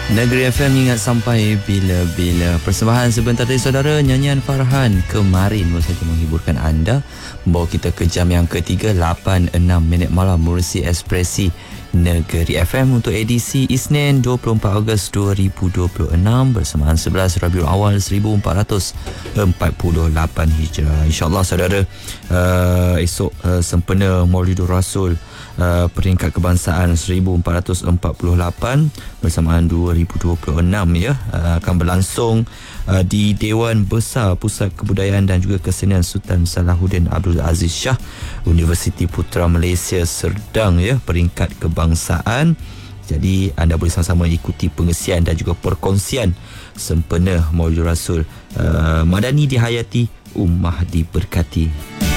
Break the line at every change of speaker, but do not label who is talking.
Negeri FM ingat sampai bila-bila. Persembahan sebentar dari saudara, nyanyian Farhan kemarin baru saja menghiburkan anda, membawa kita ke jam yang ketiga, 8.06 malam, Mursi Ekspresi Negeri FM untuk edisi Isnin 24 Ogos 2026 bersamaan 11 Rabiul Awal 1448 Hijrah. InsyaAllah saudara, esok sempena Maulidur Rasul peringkat kebangsaan 1448 bersamaan 2026 ya, akan berlangsung di Dewan Besar Pusat Kebudayaan dan juga Kesenian Sultan Salahuddin Abdul Aziz Shah, Universiti Putra Malaysia Serdang ya, peringkat kebangsaan. Jadi anda boleh sama-sama ikuti pengesian dan juga perkongsian sempena Maulidur Rasul. Madani dihayati, ummah diberkati.